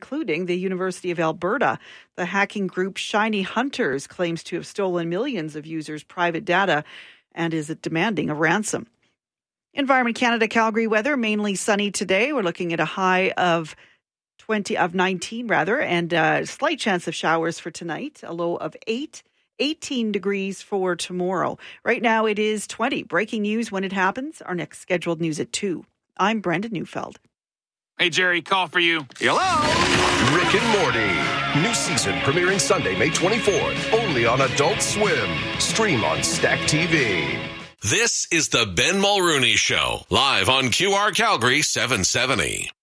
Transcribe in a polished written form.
including the University of Alberta. The hacking group Shiny Hunters claims to have stolen millions of users' private data and is demanding a ransom. Environment Canada Calgary weather, mainly sunny today. We're looking at a high of 19 and a slight chance of showers for tonight, a low of 18 degrees for tomorrow. Right now it is 20. Breaking news when it happens. Our next scheduled news at 2. I'm Brenda Neufeld. Hey, Jerry, call for you. Hello? Rick and Morty. New season premiering Sunday, May 24th. Only on Adult Swim. Stream on Stack TV. This is the Ben Mulrooney Show, live on QR Calgary 770.